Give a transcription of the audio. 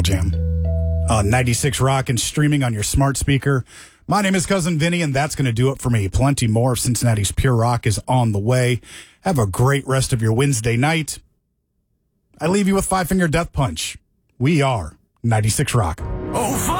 Jam. 96 Rock and streaming on your smart speaker. My name is Cousin Vinny, and that's going to do it for me. Plenty more of Cincinnati's Pure Rock is on the way. Have a great rest of your Wednesday night. I leave you with Five Finger Death Punch. We are 96 Rock. Oh,